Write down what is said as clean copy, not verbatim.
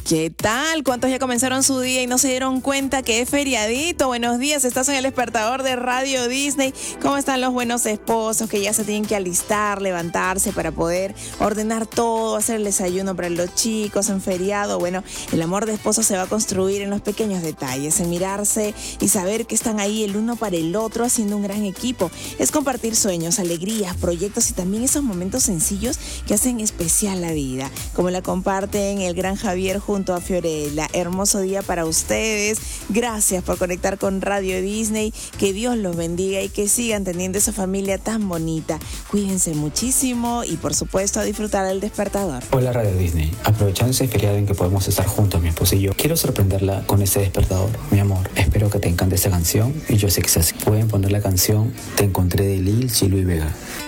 ¿Qué tal? ¿Cuántos ya comenzaron su día y no se dieron cuenta que es feriadito? Buenos días, estás en el despertador de Radio Disney. ¿Cómo están los buenos esposos que ya se tienen que alistar, levantarse para poder ordenar todo, hacer el desayuno para los chicos en feriado? Bueno, el amor de esposo se va a construir en los pequeños detalles, en mirarse y saber que están ahí el uno para el otro haciendo un gran equipo. Es compartir sueños, alegrías, proyectos y también esos momentos sencillos que hacen especial la vida, como la comparten el gran Javier junto a Fiorella. Hermoso día para ustedes. Gracias por conectar con Radio Disney. Que Dios los bendiga y que sigan teniendo esa familia tan bonita. Cuídense muchísimo y por supuesto a disfrutar del despertador. Hola Radio Disney, aprovechando ese feriado en que podemos estar juntos, mi esposo y yo, quiero sorprenderla con este despertador. Mi amor, espero que te encante esa canción y yo sé que es así. Pueden poner la canción Te encontré de Lil, Chilo y Vega.